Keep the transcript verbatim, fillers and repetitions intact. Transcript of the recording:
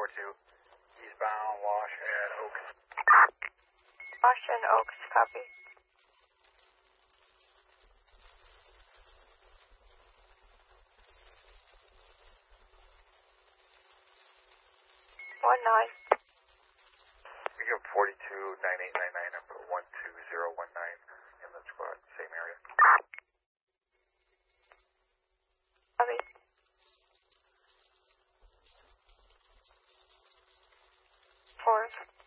four two, eastbound Wash and Oaks. Wash and Oaks, copy. One nine. We give forty-two nine eight nine nine number one two zero one nine in the squad, same area. Copy. Four.